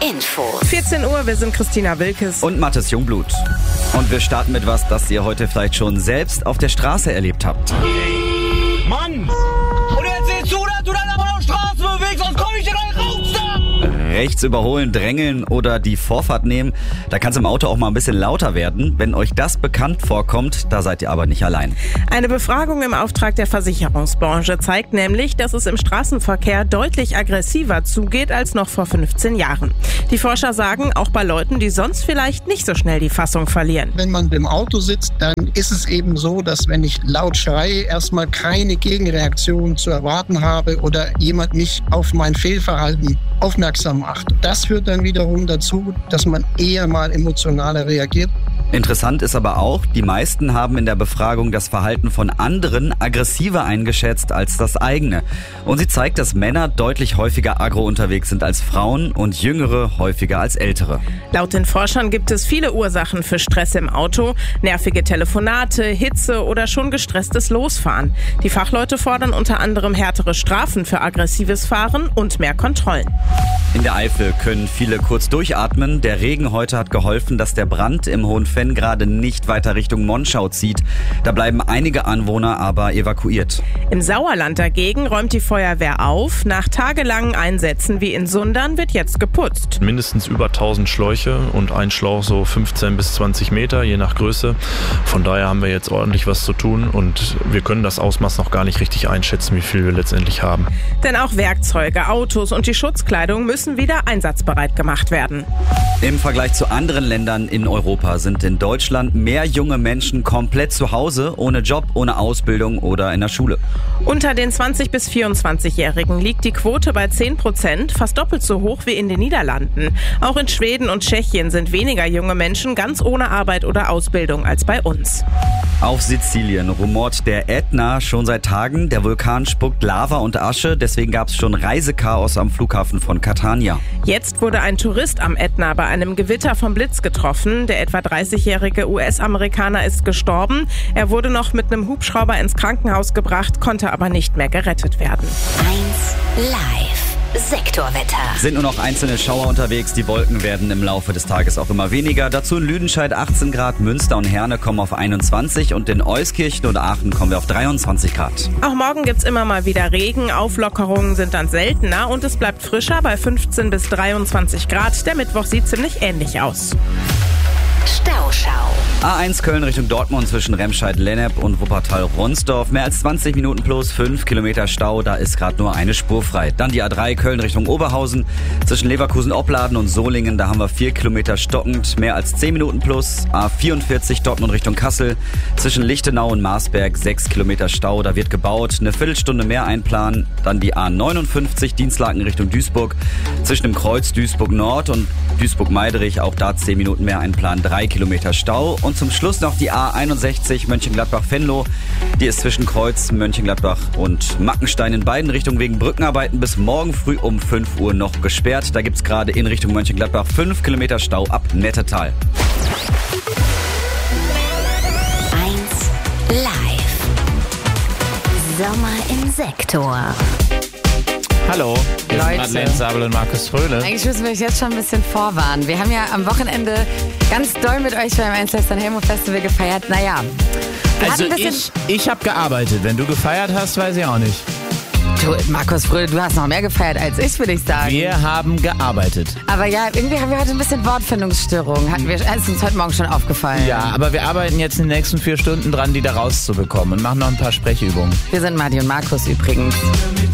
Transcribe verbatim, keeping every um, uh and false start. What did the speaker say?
Infos. vierzehn Uhr, wir sind Christina Wilkes und Mathis Jungblut. Und wir starten mit was, das ihr heute vielleicht schon selbst auf der Straße erlebt habt. Mann! Und jetzt siehst du, dass du dann aber noch Straße bewegst, sonst komm ich dir gleich raus da! Rechts überholen, drängeln oder die Vorfahrt nehmen, da kann es im Auto auch mal ein bisschen lauter werden. Wenn euch das bekannt vorkommt, da seid ihr aber nicht allein. Eine Befragung im Auftrag der Versicherungsbranche zeigt nämlich, dass es im Straßenverkehr deutlich aggressiver zugeht als noch vor fünfzehn Jahren. Die Forscher sagen, auch bei Leuten, die sonst vielleicht nicht so schnell die Fassung verlieren. Wenn man im Auto sitzt, dann ist es eben so, dass wenn ich laut schreie, erstmal keine Gegenreaktion zu erwarten habe oder jemand mich auf mein Fehlverhalten aufmerksam macht. Das führt dann wiederum dazu, dass man eher mal emotionaler reagiert. Interessant ist aber auch, die meisten haben in der Befragung das Verhalten von anderen aggressiver eingeschätzt als das eigene. Und sie zeigt, dass Männer deutlich häufiger aggro unterwegs sind als Frauen und Jüngere häufiger als Ältere. Laut den Forschern gibt es viele Ursachen für Stress im Auto. Nervige Telefonate, Hitze oder schon gestresstes Losfahren. Die Fachleute fordern unter anderem härtere Strafen für aggressives Fahren und mehr Kontrollen. In der Eifel können viele kurz durchatmen. Der Regen heute hat geholfen, dass der Brand im Hohenfenn gerade nicht weiter Richtung Monschau zieht. Da bleiben einige Anwohner aber evakuiert. Im Sauerland dagegen räumt die Feuerwehr auf. Nach tagelangen Einsätzen wie in Sundern wird jetzt geputzt. Mindestens über tausend Schläuche und ein Schlauch so fünfzehn bis zwanzig Meter, je nach Größe. Von daher haben wir jetzt ordentlich was zu tun und wir können das Ausmaß noch gar nicht richtig einschätzen, wie viel wir letztendlich haben. Denn auch Werkzeuge, Autos und die Schutzkleidung müssen wieder einsatzbereit gemacht werden. Im Vergleich zu anderen Ländern in Europa sind in Deutschland mehr junge Menschen komplett zu Hause, ohne Job, ohne Ausbildung oder in der Schule. Unter den zwanzig- bis vierundzwanzigjährigen liegt die Quote bei zehn Prozent, fast doppelt so hoch wie in den Niederlanden. Auch in Schweden und Tschechien sind weniger junge Menschen ganz ohne Arbeit oder Ausbildung als bei uns. Auf Sizilien rumort der Ätna schon seit Tagen. Der Vulkan spuckt Lava und Asche, deswegen gab es schon Reisechaos am Flughafen von Catania. Jetzt wurde ein Tourist am Ätna bei einem Gewitter vom Blitz getroffen. Der etwa dreißigjährige U S-Amerikaner ist gestorben. Er wurde noch mit einem Hubschrauber ins Krankenhaus gebracht, konnte aber nicht mehr gerettet werden. eins Live. Sektorwetter. Sind nur noch einzelne Schauer unterwegs. Die Wolken werden im Laufe des Tages auch immer weniger. Dazu in Lüdenscheid achtzehn Grad, Münster und Herne kommen auf einundzwanzig und in Euskirchen und Aachen kommen wir auf dreiundzwanzig Grad. Auch morgen gibt's immer mal wieder Regen. Auflockerungen sind dann seltener und es bleibt frischer bei fünfzehn bis dreiundzwanzig Grad. Der Mittwoch sieht ziemlich ähnlich aus. Stauschau. A eins Köln Richtung Dortmund zwischen Remscheid-Lennep und Wuppertal-Ronsdorf. Mehr als zwanzig Minuten plus fünf Kilometer Stau, da ist gerade nur eine Spur frei. Dann die A drei Köln Richtung Oberhausen zwischen Leverkusen-Opladen und Solingen. Da haben wir vier Kilometer stockend, mehr als zehn Minuten plus. A vierundvierzig Dortmund Richtung Kassel zwischen Lichtenau und Marsberg sechs Kilometer Stau, da wird gebaut. Eine Viertelstunde mehr einplanen. Dann die A neunundfünfzig Dienstlaken Richtung Duisburg zwischen dem Kreuz Duisburg Nord und Duisburg-Meiderich. Auch da zehn Minuten mehr einplanen, drei Kilometer Stau. Und zum Schluss noch die A einundsechzig Mönchengladbach-Venlo. Die ist zwischen Kreuz, Mönchengladbach und Mackenstein in beiden Richtungen wegen Brückenarbeiten bis morgen früh um fünf Uhr noch gesperrt. Da gibt es gerade in Richtung Mönchengladbach fünf Kilometer Stau ab Nettetal. eins Live. Sommer im Sektor. Hallo, wir sind Madeleine Sabel und Markus Fröhle. Eigentlich müssen wir euch jetzt schon ein bisschen vorwarnen. Wir haben ja am Wochenende ganz doll mit euch beim eins Live Sanremo Festival gefeiert. Naja, wir Also hatten ein bisschen... ich, ich habe gearbeitet. Wenn du gefeiert hast, weiß ich auch nicht. Du, Markus Fröhle, du hast noch mehr gefeiert als ich, würde ich sagen. Wir haben gearbeitet. Aber ja, irgendwie haben wir heute ein bisschen Wortfindungsstörungen. Hatten wir, ist uns heute Morgen schon aufgefallen. Ja, aber wir arbeiten jetzt in den nächsten vier Stunden dran, die da rauszubekommen und machen noch ein paar Sprechübungen. Wir sind Madi und Markus übrigens.